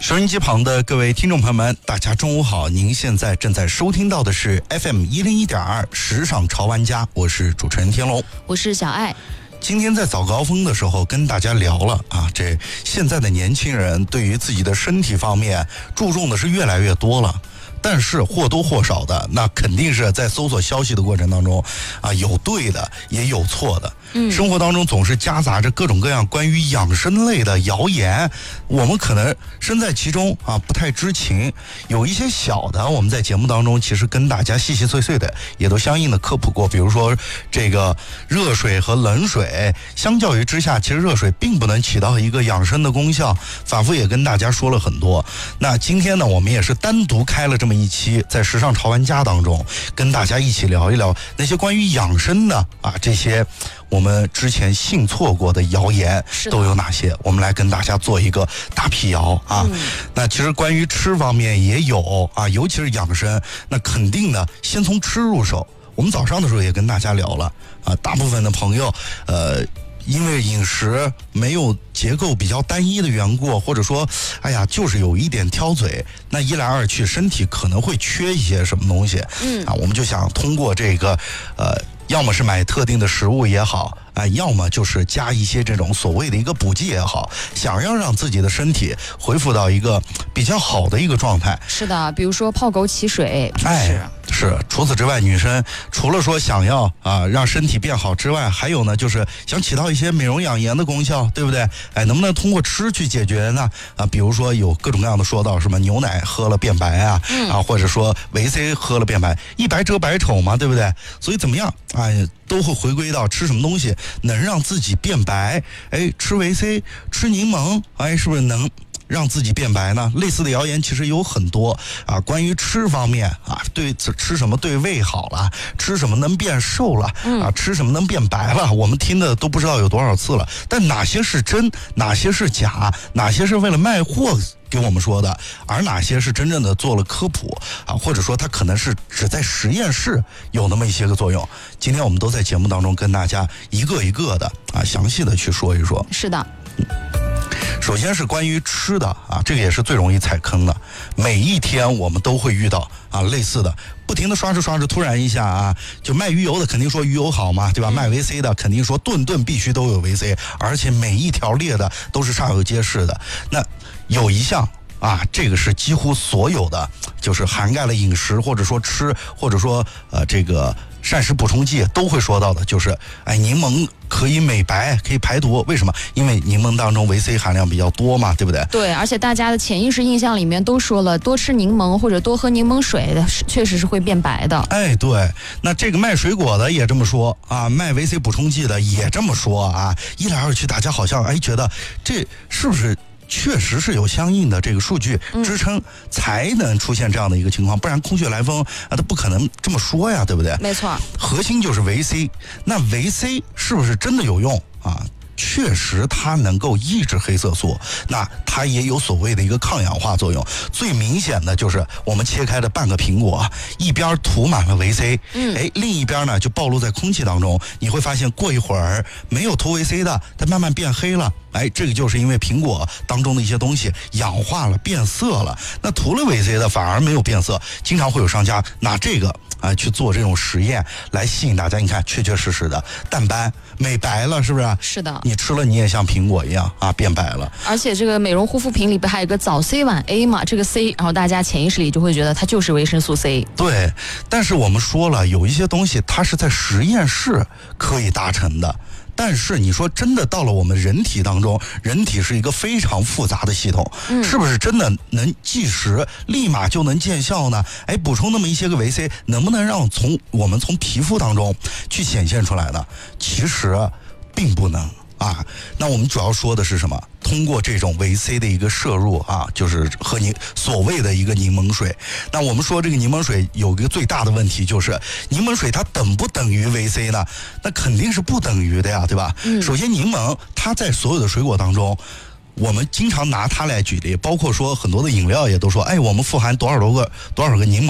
收音机旁的各位听众朋友们，大家中午好！您现在正在收听到的是 FM101.2时尚潮玩家，我是主持人天龙， 我是小爱。 今天在早高峰的时候跟大家聊了啊，这现在的年轻人对于自己的身体方面注重的是越来越多了。但是或多或少的，那肯定是在搜索消息的过程当中啊，有对的也有错的。生活当中总是夹杂着各种各样关于养生类的谣言，我们可能身在其中啊，不太知情。有一些小的，我们在节目当中其实跟大家细细碎碎的也都相应的科普过。比如说这个热水和冷水，相较于之下，其实热水并不能起到一个养生的功效，反复也跟大家说了很多。那今天呢，我们也是单独开了这么一期，在时尚潮玩家当中跟大家一起聊一聊那些关于养生的啊，这些我们之前信错过的谣言都有哪些，我们来跟大家做一个大辟谣啊。那其实关于吃方面也有啊，尤其是养生，那肯定呢先从吃入手。我们早上的时候也跟大家聊了啊，大部分的朋友因为饮食没有结构比较单一的缘故，或者说哎呀就是有一点挑嘴，那一来二去身体可能会缺一些什么东西啊，我们就想通过这个要么是买特定的食物也好啊，要么就是加一些这种所谓的一个补剂也好，想要让自己的身体恢复到一个比较好的一个状态。 是的，比如说泡枸杞水， 是。除此之外，女生除了说想要啊让身体变好之外，还有呢就是想起到一些美容养颜的功效，对不对？哎，能不能通过吃去解决呢？啊，比如说有各种各样的说到什么牛奶喝了变白啊，或者说维 C 喝了变白，一白遮百丑嘛，对不对？所以怎么样？哎，都会回归到吃什么东西能让自己变白。哎，吃维 C，吃柠檬，哎，是不是能让自己变白呢？类似的谣言其实有很多啊，关于吃方面啊，对吃什么对胃好了，吃什么能变瘦了啊，吃什么能变白了，我们听的都不知道有多少次了。但哪些是真，哪些是假，哪些是为了卖货给我们说的，而哪些是真正的做了科普啊，或者说它可能是只在实验室有那么一些个作用。今天我们都在节目当中跟大家一个一个的啊详细的去说一说。 是的。 首先是关于吃的啊，这个也是最容易踩坑的。每一天我们都会遇到啊类似的，不停的刷着，突然一下啊，就卖鱼油的肯定说鱼油好嘛，对吧？卖维 C 的肯定说顿必须都有维 C， 而且每一条列的都是煞有介事的。那有一项啊，这个是几乎所有的，就是涵盖了饮食或者说吃或者说这个膳食补充剂都会说到的，就是哎，柠檬可以美白，可以排毒。为什么？因为柠檬当中维 C 含量比较多嘛，对不对？ 对，而且大家的潜意识印象里面都说了，多吃柠檬或者多喝柠檬水的，确实是会变白的。哎， 对，那这个卖水果的也这么说啊，卖维 C 补充剂的也这么说啊，一来二去，大家好像哎觉得这是不是？确实是有相应的这个数据支撑，才能出现这样的一个情况，不然空穴来风啊，他不可能这么说呀，对不对？ 没错， 核心就是维 C。那维 C 是不是真的有用啊？确实它能够抑制黑色素，那它也有所谓的一个抗氧化作用。最明显的就是我们切开的半个苹果，一边涂满了维 C，哎，另一边呢就暴露在空气当中，你会发现过一会儿没有涂维 C 的，它慢慢变黑了。哎，这个就是因为苹果当中的一些东西氧化了，变色了。那涂了维 C 的反而没有变色，经常会有商家拿这个啊去做这种实验来吸引大家。你看，确实的淡斑美白了，是不是？ 是的。 你吃了你也像苹果一样啊变白了。 而且这个美容护肤品里边还有一个早 C 晚 A 嘛，这个 C， 然后大家潜意识里就会觉得它就是维生素 C。 对，但是我们说了，有一些东西它是在实验室可以达成的。但是你说真的到了我们人体当中，人体是一个非常复杂的系统，是不是真的能即时立马就能见效呢？哎，补充那么一些个维 C， 能不能让我们从皮肤当中去显现出来呢？其实并不能啊。那我们主要说的是什么？通过这种维 C 的一个摄入啊，就是喝所谓的一个柠檬水。那我们说这个柠檬水有一个最大的问题，就是柠檬水它等不等于维 C 呢？那肯定是不等于的呀，对吧？首先柠檬它在所有的水果当中，我们经常拿它来举例，包括说很多的饮料也都说，哎，我们富含多少个柠檬。